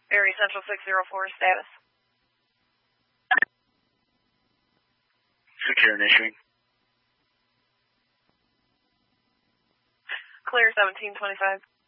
Area Central 604, status. Secure and issuing. Clear 1725.